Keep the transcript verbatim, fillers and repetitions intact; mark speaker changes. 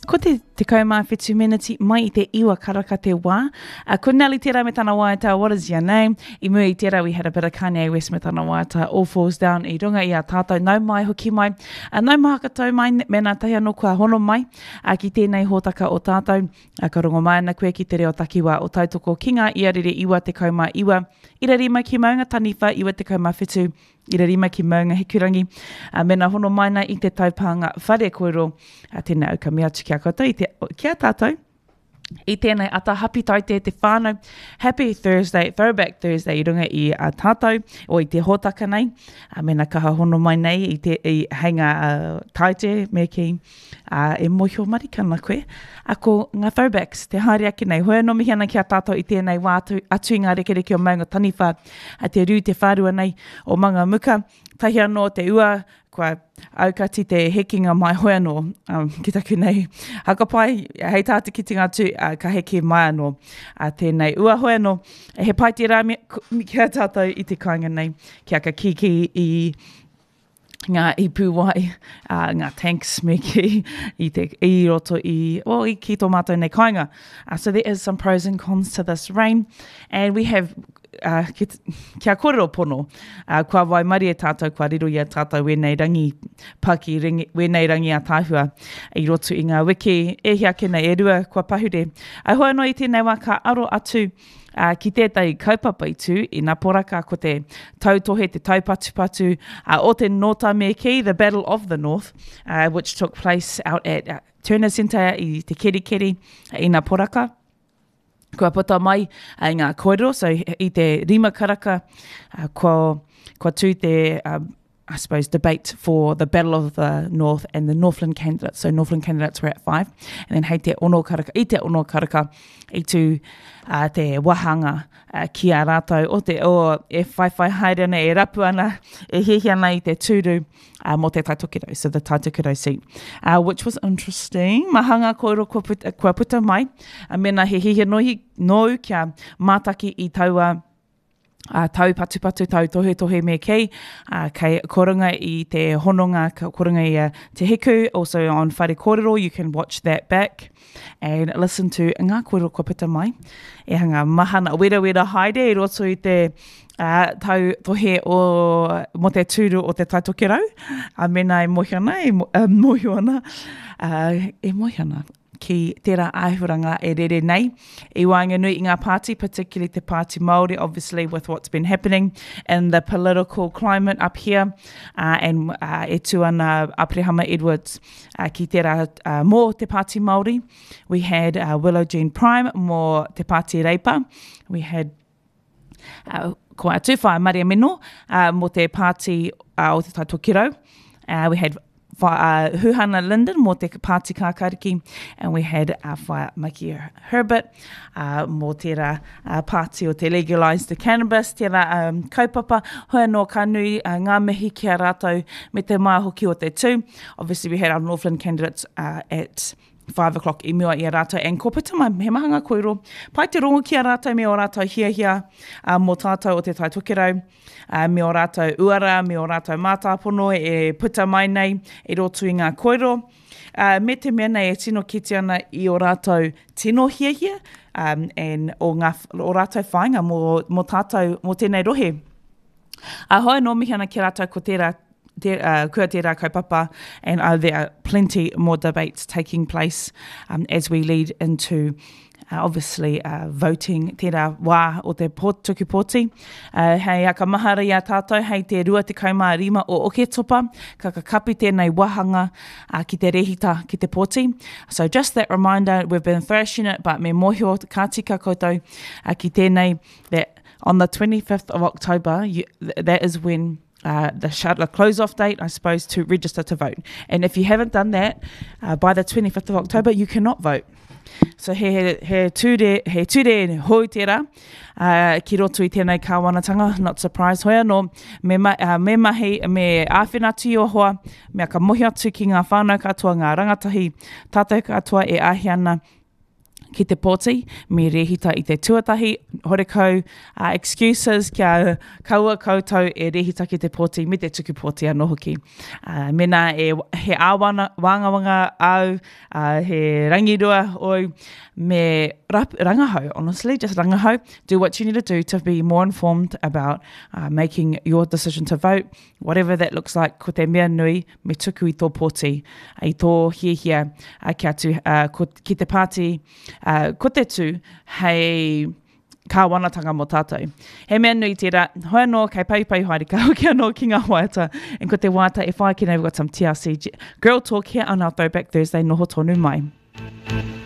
Speaker 1: Ko te te kaumawhitu miniti mai I te iwa karaka te wā. Uh, ko Nelly tērā me tana wāta, what is your name? I mua I tērā, we had a bit of Kanye West me tana wāta, All Falls Down I runga I a tātou, nau mai hoki mai, uh, nau maha katau mai, me nā tahi anō kua hono mai, uh, ki tēnei hōtaka o tātou, uh, ka rongo mai ana koe ki te reo takiwa o tautoko ki ngā ia rere iwa te kaumā iwa, ira rima ki maunga taniwha iwa te kaumawhitu, ira rima ki maunga hikurangi, uh, me nā hono maina I te taupanga whare koero, uh, tēnei au ka mea tu kia koutou, I te, kia tātou, I tēnei ata happy taite te whānau, happy Thursday, throwback Thursday I runga I a tātou, o I te hōtaka nei, uh, me nā kaha hono mai nei, I te I hanga uh, taite, me ki uh, e moho marikana koe, a ko ngā throwbacks, te haere ake nei, hoi no mihi ana ki a tātou I tēnei wā atu, atu ngā rekereke o maunga taniwha, a te rū te whārua nei, o manga muka, tahi anō te ua, kua aukati te hekinga mai hoi anō, um, ki taku nei, hakapai, hei tātu ki te ngātu, uh, ka heke mai anō, uh, tēnei ua hoi anō, he pai te rā mi, kia tātou I te kāinga nei, kia ka kiki I ngā ipu wai, uh, ngā tanks me ki, I te I roto I, well, I ki tō mātou nei kāinga. Uh, so there is some pros and cons to this rain, and we have Uh, ki, kia kōrero pono, uh, kua wai mari e tātou, kua riro I a tātou wenei rangi paki, ringi, wenei rangi a tāhua, I roto I ngā wiki, e hia kena e rua, kua pahure. Ai hoa no I tēnei wā ka aro atu, uh, ki tētai kaupapa I tū, I nā poraka ko te tautohe, te taupatupatu, uh, o te Nota me ki, the Battle of the North, uh, which took place out at uh, Turner Centre I te Kerikeri, I nā poraka. Kua puta mai uh, ngā koero, so I te rima karaka, uh, kua, kua tū te, um, I suppose, debate for the Battle of the North and the Northland candidates. So Northland candidates were at five. And then hei te ono karaka, I te ono karaka, I tū uh, te wahanga uh, ki a rātou, o te o e whaiwhai haere ana, e rapu ana, e hehi ana I te tūru uh, mo te taitokiro, so the taitokiro seat, uh, which was interesting. Mahanga koero kua puta, kua puta mai, uh, mena he hehi nohi no kia mātaki I taua Uh, tau patupatu, tau tohe tohe me kei, uh, kei korunga I te hononga, korunga I uh, te hiku, also on Whare Kōrero, you can watch that back and listen to ngā kōrero kua puta mai. E hanga mahana, wera wera haere, I roto I te uh, tau tohe o mo te tūru o te taitokero, a mena e mohi ana, e mo, uh, mohi ana, uh, e mohi ana. Ki tērā āhuranga e rere nei. I wānga nui I ngā pāti, particularly te pāti Māori, obviously with what's been happening in the political climate up here, uh, and uh, e tu ana Aprehama Edwards uh, ki tērā uh, mō te pāti Māori. We had uh, Willow Jean Prime mō te pāti Reipa. We had uh, ko atu whae Maria Mino uh, mō te pāti uh, o te Taitokiro. Uh, we had Uh, Huhana Linden mō te pāti kākariki, and we had uh, whae Maki Herbert uh, mō tērā uh, pāti o te legalised the cannabis, tērā um, kaupapa, hoa no ka nui uh, ngā mihi ki a rātou me te maa hoki o te tū. Obviously we had our Northland candidates uh, at five o'clock I mua I a rātou, and ko puta mai, he mahanga koero, pai te rongo ki a rātou me o rātou hia hia uh, mō tātou o te taitokero, uh, me o rātou uara, me o rātou mātāpono e puta mai nei, e roto I ngā koero, uh, me te mea nei e tino kiti ana I o rātou tino hia hia, um, and o, ngā, o rātou whainga mō, mō tātou, mō tēnei rohe. A uh, hoi no mihi ana ki rātou ko tērā Te, uh, kua tērā kaupapa, and uh, there are plenty more debates taking place um, as we lead into uh, obviously uh, voting tērā wā o te pot, tuku poti. Uh, hei aka mahara I a tātou, hei te rua te kaumā rima o oke topa, ka ka kapi tēnei wahanga uh, ki te rehita ki te poti. So just that reminder, we've been thrashing it, but me mohio ka tika koutou uh, ki tēnei that on the twenty-fifth of October, you, th- that is when Uh, the shuttle close-off date, I suppose, to register to vote. And if you haven't done that, uh, by the twenty-fifth of October, you cannot vote. So he he he ture he ture hoi tērā uh, ki roto I tēnei kāwanatanga, not surprised hoia no me, ma, uh, me mahi me āwhenatu o hoa, me aka mohi atu ki ngā whānau katoa, ngā rangatahi tātou katoa e ahi ana ki te pōti, me rehita i te tuatahi, horekau uh, excuses kia kaua koutou e rehita ki te pōti, me te tuku pōti anō hoki. Uh, mena e he āwana, wāngawanga au, uh, he rangirua oi, me rap, rangahau, honestly, just rangahau. Do what you need to do to be more informed about uh, making your decision to vote, whatever that looks like, ko te mea nui, me tuku i tō pōti, i tō hia hia, uh, kia tu, uh, ko, ki te pāti, Uh, ko te tū, hei kāwanatanga mō tātou. He mea nui tērā, hoi anō, kei pai-pai haere, ka hoki anō ki ngā wāta, and ko te wāta, e whae kina, we've got some T R C Girl Talk here on our Throwback Thursday, noho tonu mai.